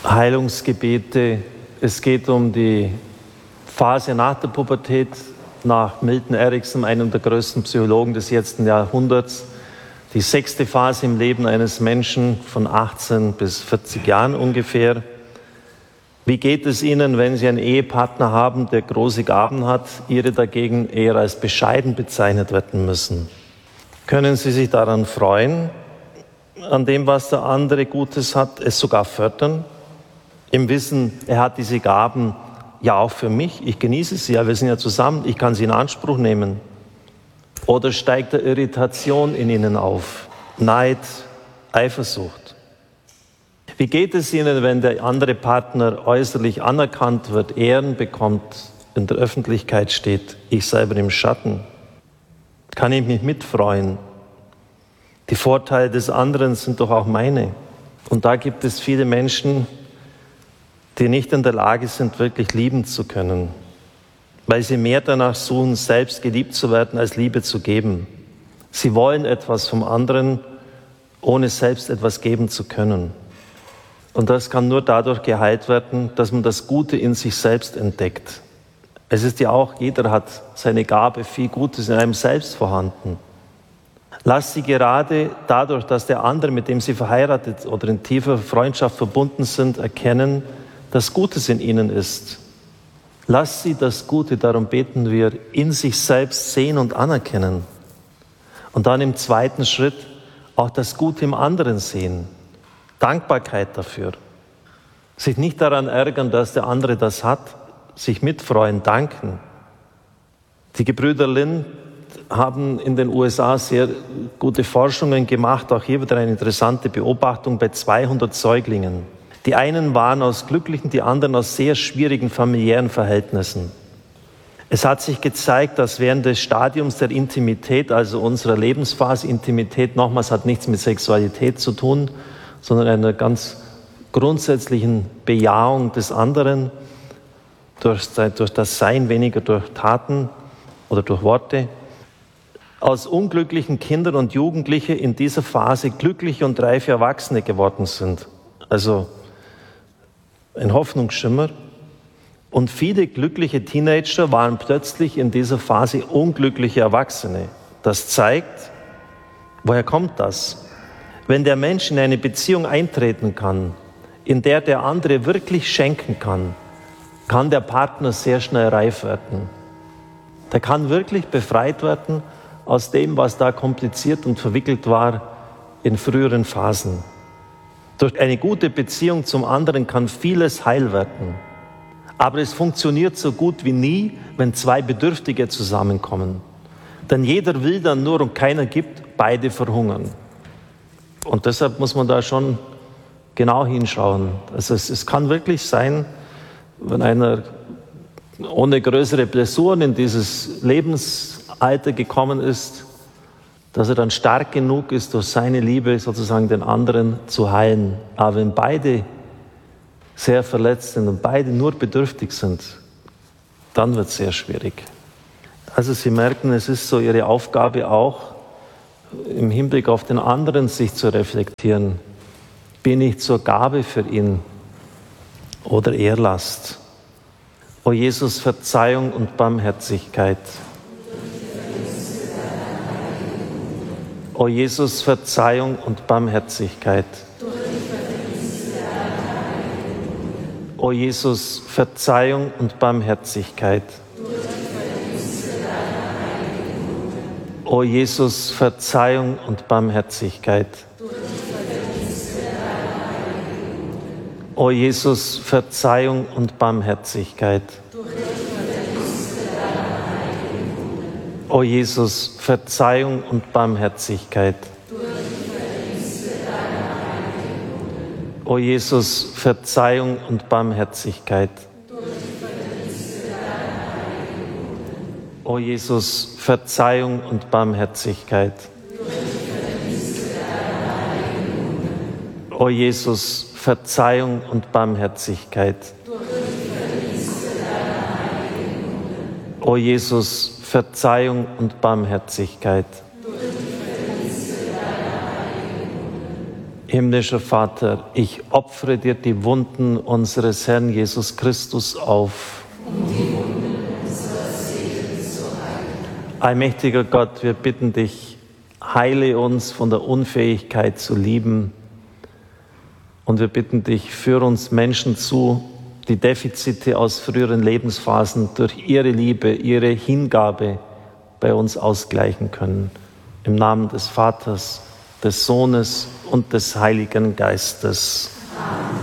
Heilungsgebete. Es geht um die Phase nach der Pubertät, nach Milton Erickson, einem der größten Psychologen des letzten Jahrhunderts. Die 6. Phase im Leben eines Menschen von 18 bis 40 Jahren ungefähr. Wie geht es Ihnen, wenn Sie einen Ehepartner haben, der große Gaben hat, Ihre dagegen eher als bescheiden bezeichnet werden müssen? Können Sie sich daran freuen, an dem, was der andere Gutes hat, es sogar fördern? Im Wissen, er hat diese Gaben ja auch für mich, ich genieße sie ja, wir sind ja zusammen, ich kann sie in Anspruch nehmen. Oder steigt da Irritation in Ihnen auf, Neid, Eifersucht? Wie geht es Ihnen, wenn der andere Partner äußerlich anerkannt wird, Ehren bekommt, in der Öffentlichkeit steht, ich selber im Schatten? Kann ich mich mitfreuen? Die Vorteile des anderen sind doch auch meine. Und da gibt es viele Menschen, die nicht in der Lage sind, wirklich lieben zu können, weil sie mehr danach suchen, selbst geliebt zu werden, als Liebe zu geben. Sie wollen etwas vom anderen, ohne selbst etwas geben zu können. Und das kann nur dadurch geheilt werden, dass man das Gute in sich selbst entdeckt. Es ist ja auch, jeder hat seine Gabe, viel Gutes in einem selbst vorhanden. Lass sie gerade dadurch, dass der andere, mit dem sie verheiratet oder in tiefer Freundschaft verbunden sind, erkennen, dass Gutes in ihnen ist. Lass sie das Gute, darum beten wir, in sich selbst sehen und anerkennen. Und dann im zweiten Schritt auch das Gute im anderen sehen. Dankbarkeit dafür. Sich nicht daran ärgern, dass der andere das hat, sich mitfreuen, danken. Die Gebrüder Lin haben in den USA sehr gute Forschungen gemacht, auch hier wieder eine interessante Beobachtung bei 200 Säuglingen. Die einen waren aus glücklichen, die anderen aus sehr schwierigen familiären Verhältnissen. Es hat sich gezeigt, dass während des Stadiums der Intimität, also unserer Lebensphase, Intimität nochmals hat nichts mit Sexualität zu tun, sondern einer ganz grundsätzlichen Bejahung des anderen durch das Sein, weniger durch Taten oder durch Worte. Aus unglücklichen Kindern und Jugendliche in dieser Phase glückliche und reife Erwachsene geworden sind. Also ein Hoffnungsschimmer. Und viele glückliche Teenager waren plötzlich in dieser Phase unglückliche Erwachsene. Das zeigt, woher kommt das? Wenn der Mensch in eine Beziehung eintreten kann, in der der andere wirklich schenken kann, kann der Partner sehr schnell reif werden. Der kann wirklich befreit werden aus dem, was da kompliziert und verwickelt war in früheren Phasen. Durch eine gute Beziehung zum anderen kann vieles heil werden. Aber es funktioniert so gut wie nie, wenn zwei Bedürftige zusammenkommen. Denn jeder will dann nur und keiner gibt, beide verhungern. Und deshalb muss man da schon genau hinschauen. Also es kann wirklich sein, wenn einer ohne größere Blessuren in dieses Lebensalter gekommen ist, dass er dann stark genug ist, durch seine Liebe sozusagen den anderen zu heilen. Aber wenn beide sehr verletzt sind und beide nur bedürftig sind, dann wird es sehr schwierig. Also Sie merken, es ist so Ihre Aufgabe auch, im Hinblick auf den anderen sich zu reflektieren. Bin ich zur Gabe für ihn oder eher Last? O Jesus, Verzeihung und Barmherzigkeit. O Jesus, Verzeihung und Barmherzigkeit. O Jesus, Verzeihung und Barmherzigkeit. O Jesus, Verzeihung und Barmherzigkeit. O Jesus, Verzeihung und Barmherzigkeit. O Jesus, Verzeihung und Barmherzigkeit. O Jesus, Verzeihung und Barmherzigkeit. O Jesus, Verzeihung und Barmherzigkeit. O Jesus, Verzeihung und Barmherzigkeit. O Jesus, Verzeihung und Barmherzigkeit. Himmlischer Vater, ich opfere dir die Wunden unseres Herrn Jesus Christus auf. Allmächtiger Gott, wir bitten dich, heile uns von der Unfähigkeit zu lieben. Und wir bitten dich, führe uns Menschen zu, die Defizite aus früheren Lebensphasen durch ihre Liebe, ihre Hingabe bei uns ausgleichen können. Im Namen des Vaters, des Sohnes und des Heiligen Geistes. Amen.